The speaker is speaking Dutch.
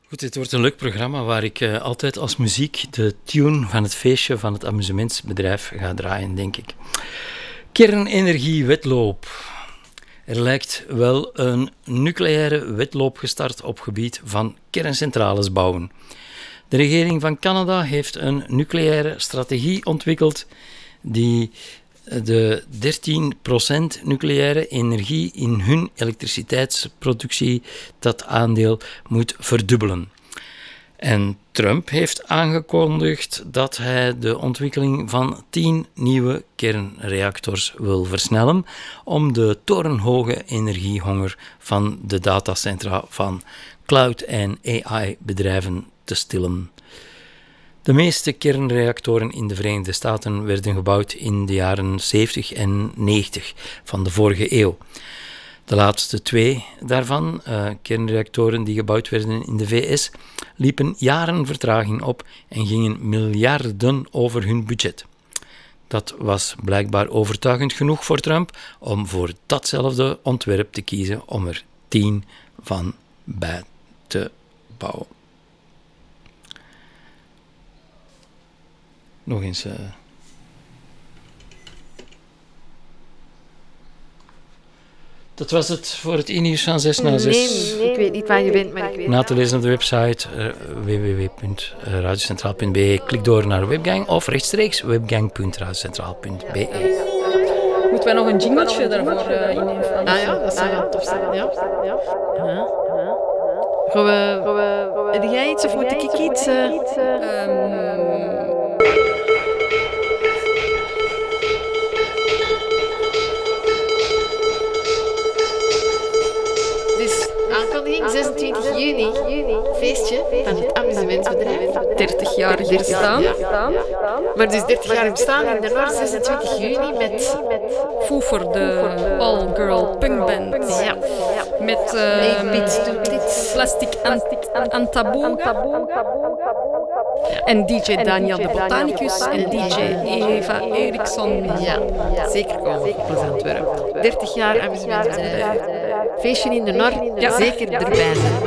Goed, dit wordt een leuk programma waar ik altijd als muziek de tune van het feestje van het amusementsbedrijf ga draaien, denk ik. Kernenergiewetloop. Er lijkt wel een nucleaire wedloop gestart op gebied van kerncentrales bouwen. De regering van Canada heeft een nucleaire strategie ontwikkeld die de 13% nucleaire energie in hun elektriciteitsproductie, dat aandeel, moet verdubbelen. En Trump heeft aangekondigd dat hij de ontwikkeling van 10 nieuwe kernreactors wil versnellen om de torenhoge energiehonger van de datacentra van cloud- en AI-bedrijven te stillen. De meeste kernreactoren in de Verenigde Staten werden gebouwd in de jaren 70 en 90 van de vorige eeuw. De laatste 2 daarvan, kernreactoren die gebouwd werden in de VS, liepen jaren vertraging op en gingen miljarden over hun budget. Dat was blijkbaar overtuigend genoeg voor Trump om voor datzelfde ontwerp te kiezen om er 10 van bij te bouwen. Nog eens. Dat was het voor het e-nieuws van 6 na 6. Nee, ik weet niet waar je bent, maar ik weet na te lezen op de website www.radiocentraal.be. Klik door naar Webgang of rechtstreeks webgang.radiocentraal.be. Moeten wij nog een jingletje daarvoor innemen? Ja, dat zou wel tof zijn. Ja. Heb jij iets of moet ik iets? Aankondiging 26 juni, feestje van het amusementsbedrijf. 30 jaar bestaan. Maar dus 30 jaar bestaan in de Noord, 26 juni met Foefer, de all-girl punkband. Ja. Met Plastic Antaboga. En DJ Daniel de Botanicus en DJ Eva Eriksson. Ja, zeker komen op Antwerpen. 30 jaar amusementsbedrijf. Feestje in de Noord, zeker erbij zijn.